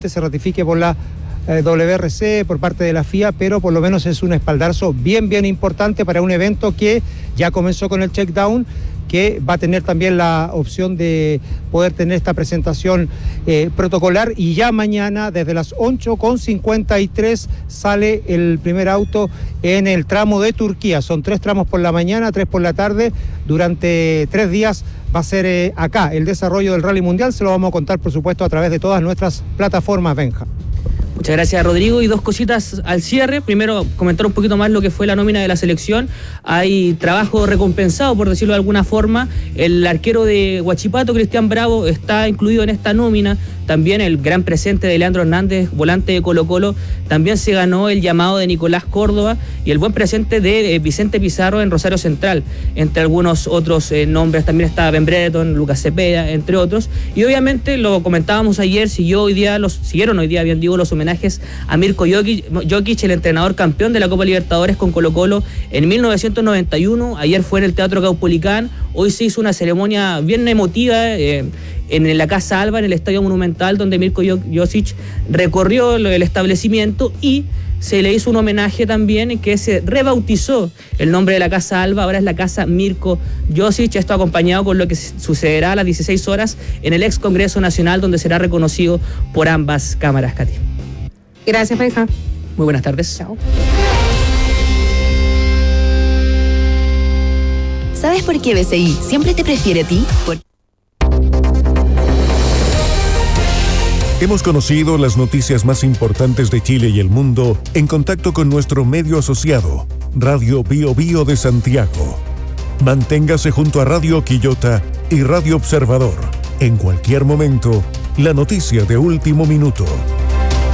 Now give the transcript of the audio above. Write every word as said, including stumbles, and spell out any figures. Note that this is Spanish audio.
se ratifique por la eh, W R C, por parte de la F I A, pero por lo menos es un espaldarazo bien, bien importante para un evento que ya comenzó con el check-down, que va a tener también la opción de poder tener esta presentación eh, protocolar, y ya mañana desde las ocho con cincuenta y tres sale el primer auto en el tramo de Turquía. Son tres tramos por la mañana, tres por la tarde, durante tres días va a ser eh, acá el desarrollo del Rally Mundial. Se lo vamos a contar, por supuesto, a través de todas nuestras plataformas, Benja. Muchas gracias, Rodrigo. Y dos cositas al cierre. Primero, comentar un poquito más lo que fue la nómina de la selección. Hay trabajo recompensado, por decirlo de alguna forma. El arquero de Huachipato, Cristian Bravo, está incluido en esta nómina. También el gran presente de Leandro Hernández, volante de Colo-Colo, también se ganó el llamado de Nicolás Córdoba, y el buen presente de eh, Vicente Pizarro en Rosario Central, entre algunos otros eh, nombres. También está Ben Brereton, Lucas Cepeda, entre otros. Y obviamente, lo comentábamos ayer, siguió hoy día los, siguieron hoy día, bien digo, los homenajes a Mirko Jokic, Jokic, el entrenador campeón de la Copa Libertadores con Colo-Colo en mil novecientos noventa y uno. Ayer fue en el Teatro Caupolicán. Hoy se hizo una ceremonia bien emotiva eh, en la Casa Alba, en el Estadio Monumental, donde Mirko Jokic recorrió el establecimiento y se le hizo un homenaje también, que se rebautizó el nombre de la Casa Alba. Ahora es la Casa Mirko Jokic. Esto acompañado con lo que sucederá a las dieciséis horas en el ex Congreso Nacional, donde será reconocido por ambas cámaras. Katy. Gracias, Benja. Muy buenas tardes. Chao. ¿Sabes por qué B C I siempre te prefiere a ti? Por... Hemos conocido las noticias más importantes de Chile y el mundo en contacto con nuestro medio asociado, Radio Bio Bio de Santiago. Manténgase junto a Radio Quillota y Radio Observador. En cualquier momento, la noticia de último minuto.